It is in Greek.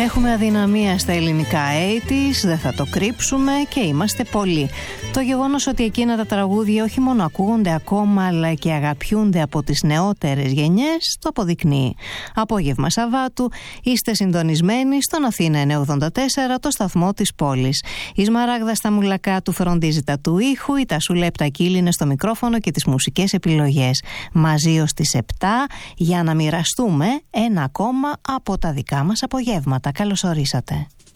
Έχουμε αδυναμία στα ελληνικά 80's, δεν θα το κρύψουμε και είμαστε πολλοί. Το γεγονός ότι εκείνα τα τραγούδια όχι μόνο ακούγονται ακόμα αλλά και αγαπιούνται από τις νεότερες γενιές το αποδεικνύει. Απόγευμα Σαββάτου είστε συντονισμένοι στον Αθήνα 984, το σταθμό της πόλης. Η Σμαράγδα στα μουλακά του φροντίζει τα του ήχου, η Τασούλα Επτακίλη είναι στο μικρόφωνο και τις μουσικές επιλογές. Μαζί ως τις 7 για να μοιραστούμε ένα ακόμα από τα δικά μας απογεύματα. Καλώς ορίσατε.